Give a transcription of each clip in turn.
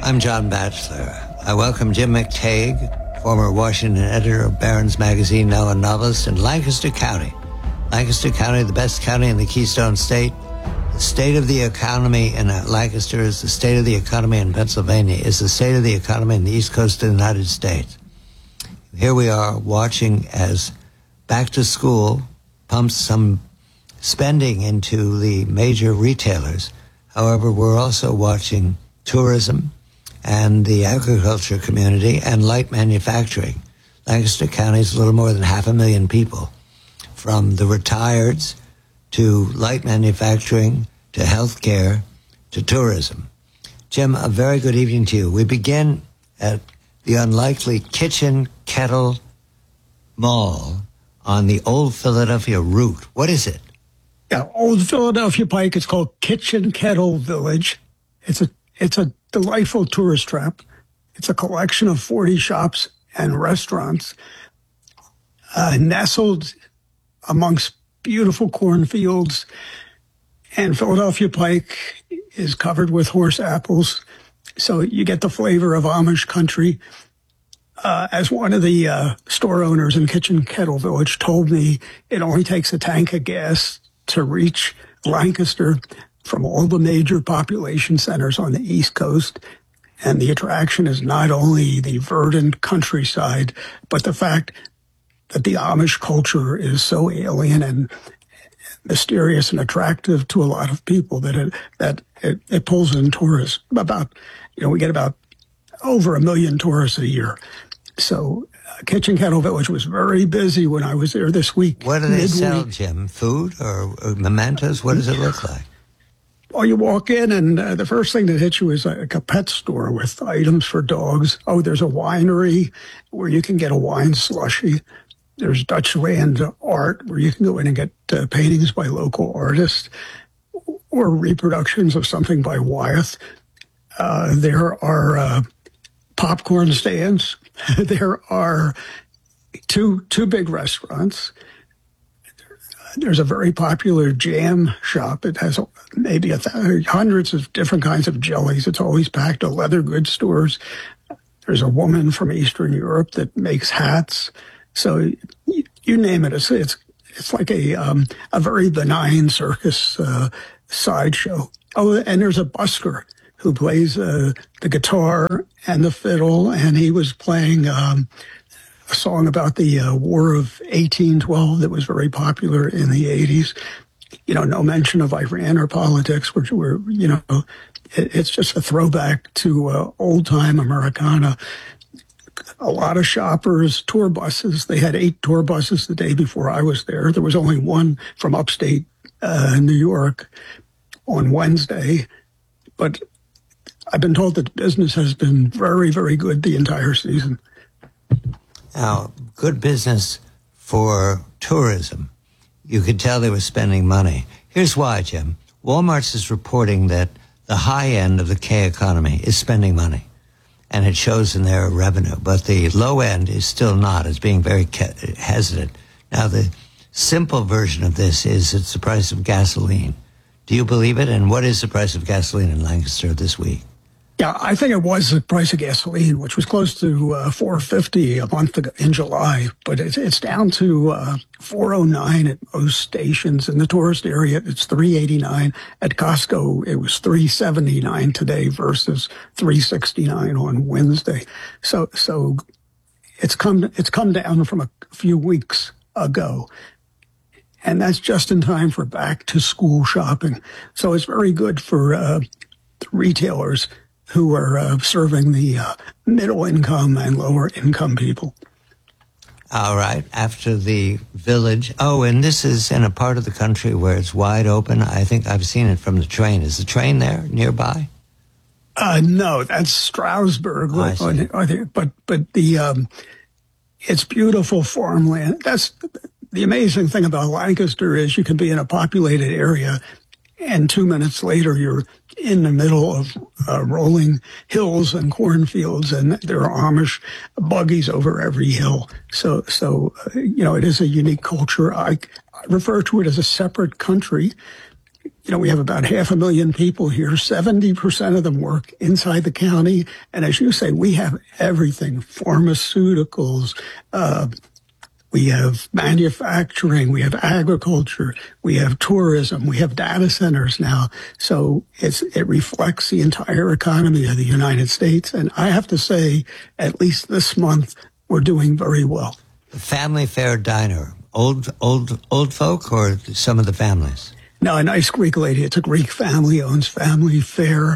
I'm John Batchelor. I welcome Jim McTague, former Washington editor of Barron's Magazine, now a novelist in Lancaster County. Lancaster County, the best county in the Keystone State. The state of the economy in Lancaster is the state of the economy in Pennsylvania, is the state of the economy in the East Coast of the United States. Here we are watching as back to school pumps some spending into the major retailers. However, we're also watching tourism and the agriculture community and light manufacturing. Lancaster County is a little more than 500,000 people, from the retireds to light manufacturing to healthcare to tourism. Jim, a very good evening to you. We begin at the unlikely Kitchen Kettle Mall on the Old Philadelphia route. What is it? Yeah, Old Philadelphia Pike. It's called Kitchen Kettle Village. It's a delightful tourist trap. It's a collection of 40 shops and restaurants nestled amongst beautiful cornfields. And Philadelphia Pike is covered with horse apples, so you get the flavor of Amish country. As one of the store owners in Kitchen Kettle Village told me, it only takes a tank of gas to reach Lancaster from all the major population centers on the East Coast. And the attraction is not only the verdant countryside, but the fact that the Amish culture is so alien and mysterious and attractive to a lot of people that it pulls in tourists. We get about over 1 million tourists a year. So Kitchen Kettle Village was very busy when I was there this week. What do they sell, Jim? Food or mementos? What does it look like? Well, you walk in, and the first thing that hits you is like a pet store with items for dogs. Oh, there's a winery where you can get a wine slushy. There's Dutchland art where you can go in and get paintings by local artists or reproductions of something by Wyeth. There are popcorn stands. There are two big restaurants. There's a very popular jam shop. It has maybe hundreds of different kinds of jellies. It's always packed. Leather goods stores. There's a woman from Eastern Europe that makes hats. So you name it. It's like a very benign circus sideshow. Oh, and there's a busker who plays the guitar and the fiddle, and he was playing a song about the War of 1812 that was very popular in the 80s. No mention of Iran or politics, which were, it's just a throwback to old-time Americana. A lot of shoppers, tour buses. They had 8 tour buses the day before I was there. There was only one from upstate New York on Wednesday. But I've been told that business has been very, very good the entire season. Now, good business for tourism. You could tell they were spending money. Here's why, Jim. Walmart's is reporting that the high end of the K economy is spending money, and it shows in their revenue. But the low end is still not. It's being very hesitant. Now, the simple version of this is it's the price of gasoline. Do you believe it? And what is the price of gasoline in Lancaster this week? Yeah, I think it was the price of gasoline, which was close to $4.50 a month ago in July, but it's down to $4.09 at most stations. In the tourist area, it's $3.89. At Costco, it was $3.79 today versus $3.69 on Wednesday. So it's come down from a few weeks ago. And that's just in time for back to school shopping. So it's very good for the retailers who are serving the middle income and lower income people. All right. After the village. Oh, and this is in a part of the country where it's wide open. I think I've seen it from the train. Is the train there nearby? No, that's Stroudsburg. I see. But the it's beautiful farmland. That's the amazing thing about Lancaster is you can be in a populated area, and 2 minutes later you're in the middle of rolling hills and cornfields, and there are Amish buggies over every hill. So it is a unique culture. I refer to it as a separate country we have about 500,000 people here. 70% of them work inside the county. And as you say, we have everything, pharmaceuticals, we have manufacturing, we have agriculture, we have tourism, we have data centers now. So it reflects the entire economy of the United States. And I have to say, at least this month, we're doing very well. Family fare diner, old folk or some of the families? No, a nice Greek lady. It's a Greek family, owns Family Fare.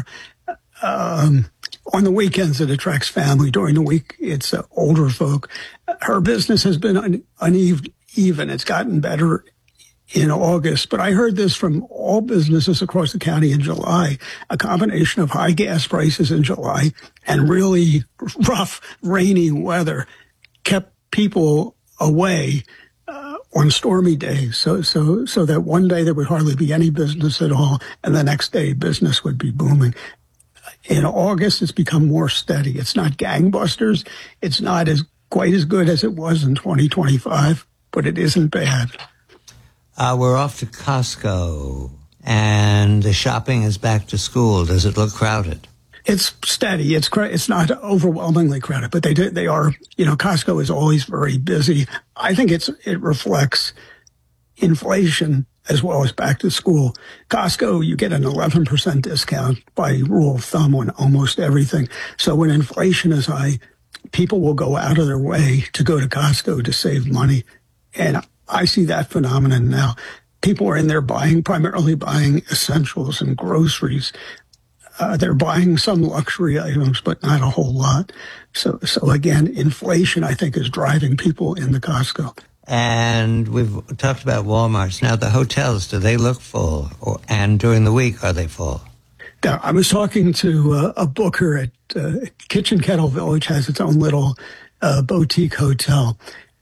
On the weekends, it attracts family. During the week, it's older folk. Her business has been uneven. It's gotten better in August. But I heard this from all businesses across the county in July, a combination of high gas prices in July and really rough, rainy weather kept people away on stormy days, so that one day there would hardly be any business at all, and the next day business would be booming. In August, it's become more steady. It's not gangbusters. It's not quite as good as it was in 2025, but it isn't bad. We're off to Costco, and the shopping is back to school. Does it look crowded? It's steady. It's not overwhelmingly crowded, but they are. Costco is always very busy. I think it reflects inflation as well as back to school. Costco, you get an 11% discount by rule of thumb on almost everything. So when inflation is high, people will go out of their way to go to Costco to save money, and I see that phenomenon now. People are in there primarily buying essentials and groceries. They're buying some luxury items, but not a whole lot. So again, inflation, I think, is driving people into Costco. And we've talked about Walmarts. Now, the hotels, do they look full? And during the week, are they full? Now, I was talking to a booker at Kitchen Kettle Village, has its own little boutique hotel.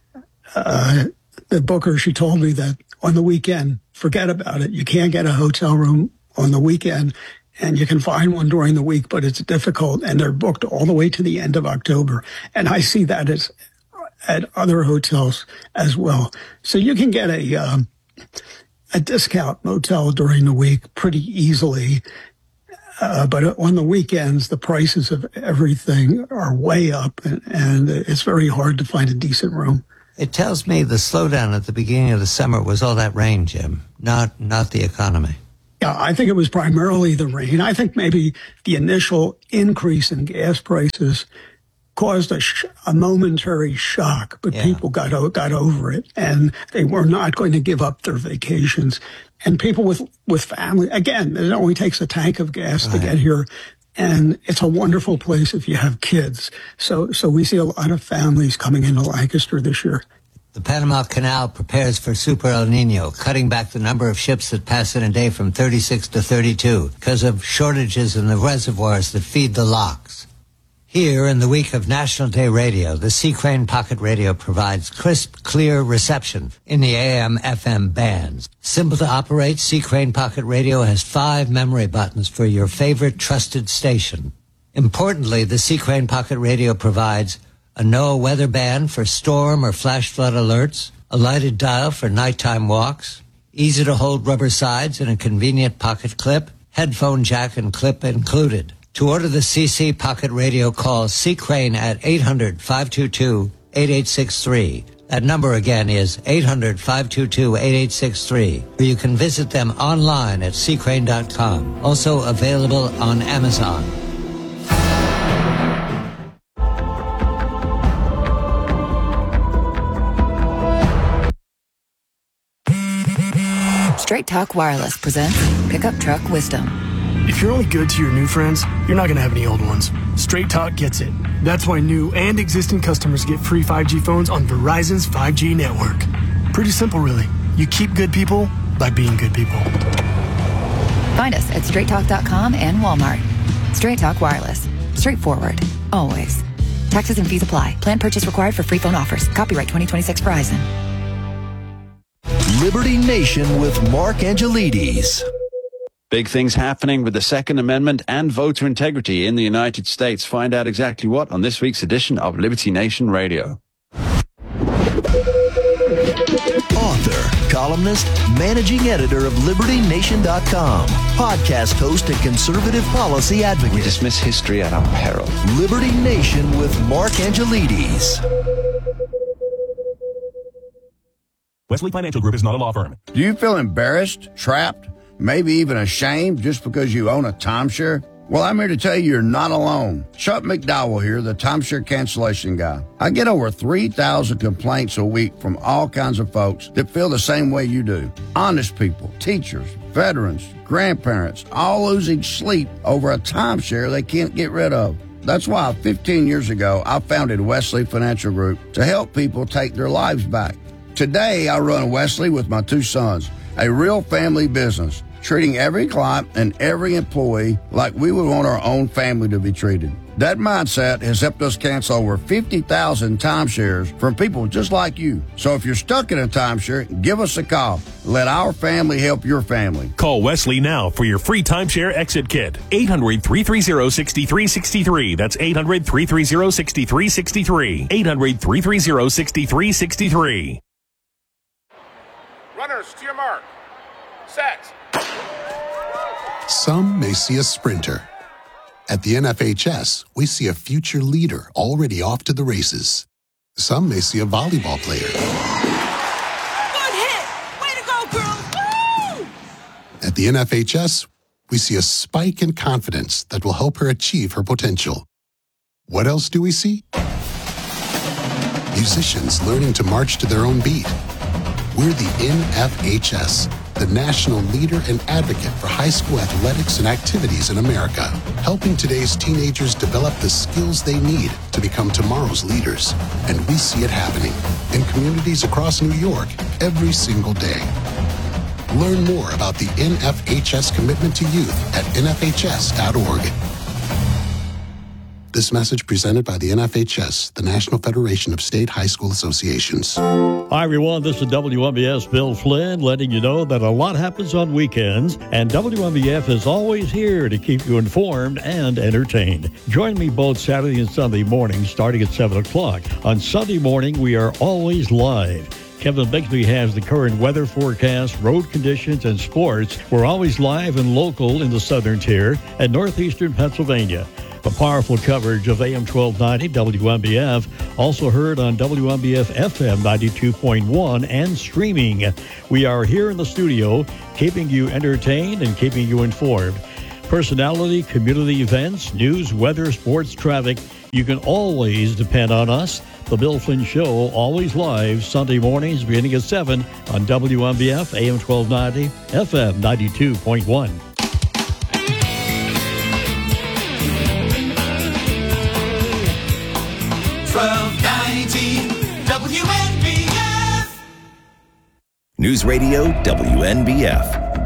The booker, she told me that on the weekend, forget about it. You can't get a hotel room on the weekend. And you can find one during the week, but it's difficult, and they're booked all the way to the end of October. And I see that as at other hotels as well. So you can get a discount motel during the week pretty easily, but on the weekends, the prices of everything are way up, and it's very hard to find a decent room. It tells me the slowdown at the beginning of the summer was all that rain, Jim, not the economy. Yeah, I think it was primarily the rain. I think maybe the initial increase in gas prices caused a momentary shock, but people got over it, and they were not going to give up their vacations. And people with family, again, it only takes a tank of gas to get here, and it's a wonderful place if you have kids. So we see a lot of families coming into Lancaster this year. The Panama Canal prepares for Super El Nino, cutting back the number of ships that pass in a day from 36 to 32 because of shortages in the reservoirs that feed the locks. Here, in the week of National Day Radio, the Sea Crane Pocket Radio provides crisp, clear reception in the AM/FM bands. Simple to operate, Sea Crane Pocket Radio has 5 memory buttons for your favorite trusted station. Importantly, the Sea Crane Pocket Radio provides a NOAA weather band for storm or flash flood alerts, a lighted dial for nighttime walks, easy-to-hold rubber sides and a convenient pocket clip, headphone jack and clip included. To order the CC Pocket Radio, call Sea Crane at 800-522-8863. That number again is 800-522-8863. Or you can visit them online at seacrane.com. Also available on Amazon. Straight Talk Wireless presents Pickup Truck Wisdom. If you're only good to your new friends, you're not going to have any old ones. Straight Talk gets it. That's why new and existing customers get free 5G phones on Verizon's 5G network. Pretty simple, really. You keep good people by being good people. Find us at straighttalk.com and Walmart. Straight Talk Wireless. Straightforward. Always. Taxes and fees apply. Plan purchase required for free phone offers. Copyright 2026 Verizon. Liberty Nation with Mark Angelides. Big things happening with the Second Amendment and voter integrity in the United States. Find out exactly what on this week's edition of Liberty Nation Radio. Author, columnist, managing editor of LibertyNation.com, podcast host and conservative policy advocate. We dismiss history at our peril. Liberty Nation with Mark Angelides. Wesley Financial Group is not a law firm. Do you feel embarrassed, trapped, maybe even ashamed just because you own a timeshare? Well, I'm here to tell you you're not alone. Chuck McDowell here, the timeshare cancellation guy. I get over 3,000 complaints a week from all kinds of folks that feel the same way you do. Honest people, teachers, veterans, grandparents, all losing sleep over a timeshare they can't get rid of. That's why 15 years ago, I founded Wesley Financial Group to help people take their lives back. Today, I run Wesley with my 2 sons, a real family business, treating every client and every employee like we would want our own family to be treated. That mindset has helped us cancel over 50,000 timeshares from people just like you. So if you're stuck in a timeshare, give us a call. Let our family help your family. Call Wesley now for your free timeshare exit kit. 800-330-6363. That's 800-330-6363. 800-330-6363. Runners, to your mark. Set. Some may see a sprinter. At the NFHS, we see a future leader already off to the races. Some may see a volleyball player. Good hit! Way to go, girls! Woo! At the NFHS, we see a spike in confidence that will help her achieve her potential. What else do we see? Musicians learning to march to their own beat. We're the NFHS, the national leader and advocate for high school athletics and activities in America, helping today's teenagers develop the skills they need to become tomorrow's leaders. And we see it happening in communities across New York every single day. Learn more about the NFHS commitment to youth at nfhs.org. This message presented by the NFHS, the National Federation of State High School Associations. Hi, everyone. This is WMBS Bill Flynn, letting you know that a lot happens on weekends, and WMBF is always here to keep you informed and entertained. Join me both Saturday and Sunday mornings starting at 7 o'clock. On Sunday morning, we are always live. Kevin Bixby has the current weather forecast, road conditions, and sports. We're always live and local in the southern tier and northeastern Pennsylvania. A powerful coverage of AM 1290 WMBF, also heard on WMBF FM 92.1 and streaming. We are here in the studio, keeping you entertained and keeping you informed. Personality, community events, news, weather, sports, traffic. You can always depend on us. The Bill Flynn Show, always live, Sunday mornings beginning at 7 on WMBF, AM 1290, FM 92.1. News Radio WNBF.